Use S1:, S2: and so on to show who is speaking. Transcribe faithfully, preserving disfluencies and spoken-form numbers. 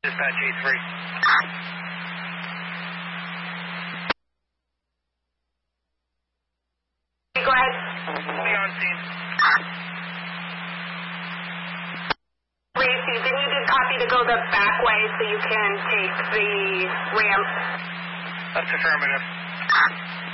S1: Dispatch eight three.
S2: Go ahead.
S1: Be on scene.
S2: Racy, then you did copy to go the back way so you can take the ramp.
S1: That's affirmative.